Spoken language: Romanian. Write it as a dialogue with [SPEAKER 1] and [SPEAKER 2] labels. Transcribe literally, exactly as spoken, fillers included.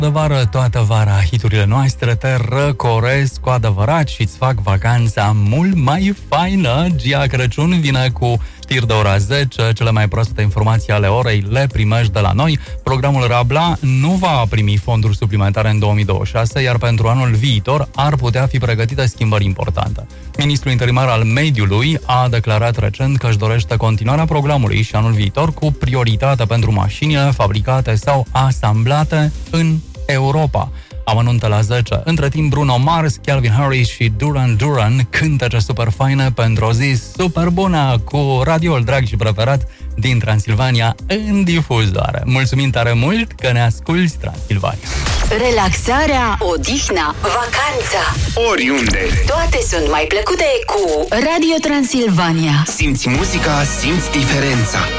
[SPEAKER 1] De vară, toată vara, hiturile noastre te răcoresc cu adevărat și îți fac vacanța mult mai faină. Gia Crăciun vine cu știri de ora zece, cele mai proaspete informații ale orei le primești de la noi. Programul Rabla nu va primi fonduri suplimentare în două mii douăzeci și șase, iar pentru anul viitor ar putea fi pregătite schimbări importante. Ministrul interimar al mediului a declarat recent că își dorește continuarea programului și anul viitor cu prioritate pentru mașinile fabricate sau asamblate în Europa. Amănunte la zece. Între timp, Bruno Mars, Calvin Harris și Duran Duran cântece super faine pentru o zi super bună cu radioul drag și preferat din Transilvania în difuzoare. Mulțumim tare mult că ne asculti, Transilvania.
[SPEAKER 2] Relaxarea, odihna, vacanța,
[SPEAKER 3] oriunde.
[SPEAKER 2] Toate sunt mai plăcute cu Radio Transilvania.
[SPEAKER 3] Simți muzica, simți diferența.